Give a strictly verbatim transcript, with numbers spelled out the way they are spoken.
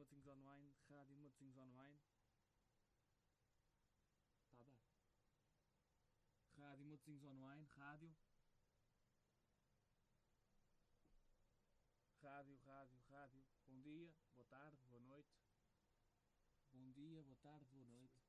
Matosinhos Online, Rádio Matosinhos Online. Está a dar. Rádio Matosinhos Online, rádio. Rádio, rádio, rádio. Bom dia, boa tarde, boa noite. Bom dia, boa tarde, boa noite.